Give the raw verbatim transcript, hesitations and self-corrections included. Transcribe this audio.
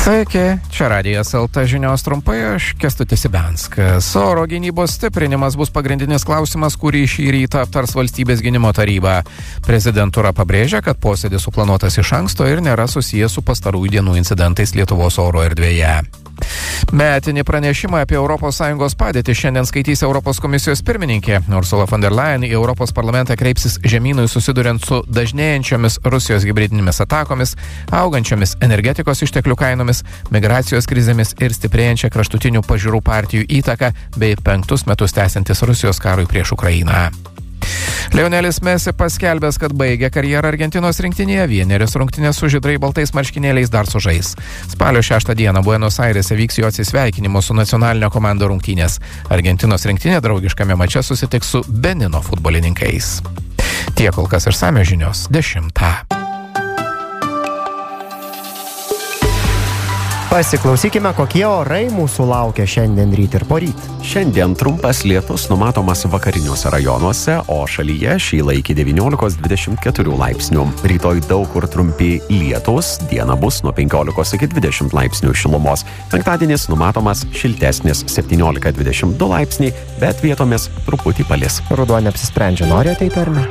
Sveiki, čia Radijas L T žinios trumpai, aš Kęstutis Ibenskas. Oro gynybos stiprinimas bus pagrindinis klausimas, kurį šį rytą aptars Valstybės gynimo taryba. Prezidentūra pabrėžia, kad posėdis suplanuotas iš anksto ir nėra susijęs su pastarųjų dienų incidentais Lietuvos oro erdvėje. Metinį pranešimą apie Europos Sąjungos padėtį šiandien skaitys Europos komisijos pirmininkė. Ursula von der Leyen į Europos parlamentą kreipsis žemynui susiduriant su dažnėjančiomis Rusijos hibridinėmis atakomis, augančiomis energetikos išteklių kainomis, migracijos krizėmis ir stiprėjančia kraštutinių pažiūrų partijų įtaka bei penktus metus tęsiantis Rusijos karui prieš Ukrainą. Lionelis Messi paskelbęs, kad baigė karjerą Argentinos rinktinėje, vienerias rungtynės su žydrai baltais marškinėliais dar sužais. Spalio šeštą dieną Buenos Airėse vyks jo atsisveikinimo su nacionalinio komando rungtynės. Argentinos rinktinė draugiškame mače susitiks su Benino futbolininkais. Tiek kol kas išsamios žinios dešimtą. Pasiklausykime, kokie orai mūsų laukia šiandien ryt ir poryt. Šiandien trumpas lietus numatomas vakariniuose rajonuose, o šalyje šyla iki devyniolikos dvidešimt keturių laipsnių. Rytoj daug kur trumpi lietūs, diena bus nuo penkiolikos iki dvidešimt laipsnių šilumos. Penktadienis numatomas šiltesnis septyniolika dvidešimt du laipsniai, bet vietomis truputį palis. Ruduo neapsisprendžia, nori ateiti ar ne?